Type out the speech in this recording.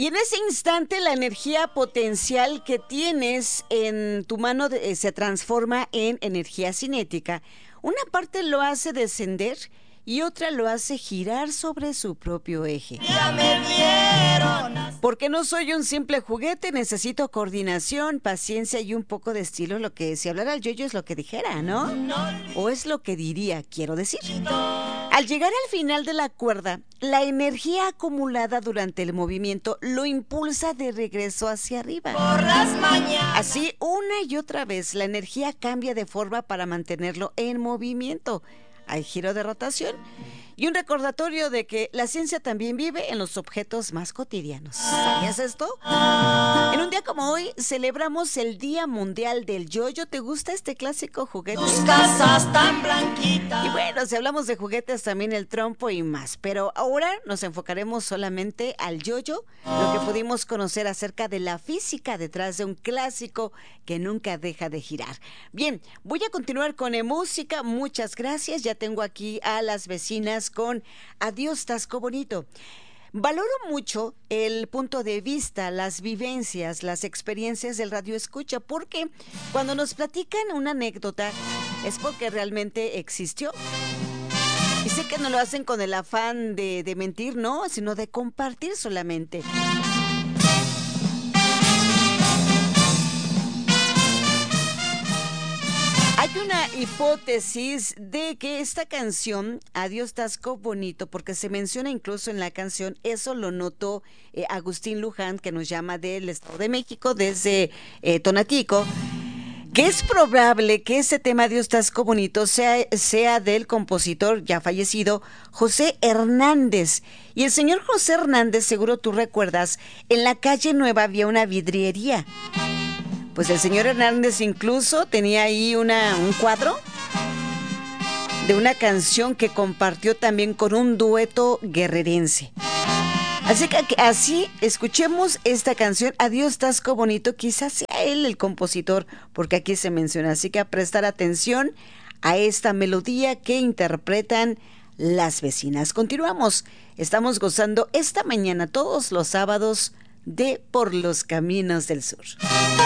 Y en ese instante la energía potencial que tienes en tu mano se transforma en energía cinética. Una parte lo hace descender y otra lo hace girar sobre su propio eje. Ya me vieron. Porque no soy un simple juguete, necesito coordinación, paciencia y un poco de estilo. Lo que si hablara el yo-yo es lo que dijera, ¿no? O es lo que diría, quiero decir. Al llegar al final de la cuerda, la energía acumulada durante el movimiento lo impulsa de regreso hacia arriba. Por las mañanas. Así, una y otra vez, la energía cambia de forma para mantenerlo en movimiento. Hay giro de rotación y un recordatorio de que la ciencia también vive en los objetos más cotidianos. ¿Sabías esto? En un día como hoy celebramos el Día Mundial del Yo-Yo. ¿Te gusta este clásico juguete? Tus casas tan blanquitas. Y bueno, si hablamos de juguetes, también el trompo y más. Pero ahora nos enfocaremos solamente al yo-yo, lo que pudimos conocer acerca de la física detrás de un clásico que nunca deja de girar. Bien, voy a continuar con música. Muchas gracias. Ya tengo aquí a las vecinas con Adiós Tasco Bonito. Valoro mucho el punto de vista, las vivencias, las experiencias del radio escucha, porque cuando nos platican una anécdota es porque realmente existió. Y sé que no lo hacen con el afán de mentir, no, sino de compartir solamente. Hay una hipótesis de que esta canción, Adiós Tasco Bonito, porque se menciona incluso en la canción, eso lo notó Agustín Luján, que nos llama del Estado de México, desde Tonatico, que es probable que ese tema Adiós Tasco Bonito sea del compositor ya fallecido José Hernández. Y el señor José Hernández, seguro tú recuerdas, en la calle Nueva había una vidriería. Pues el señor Hernández incluso tenía ahí un cuadro de una canción que compartió también con un dueto guerrerense. Así que así escuchemos esta canción, Adiós Tasco Bonito, quizás sea él el compositor, porque aquí se menciona. Así que a prestar atención a esta melodía que interpretan las vecinas. Continuamos, estamos gozando esta mañana todos los sábados de Por los Caminos del Sur.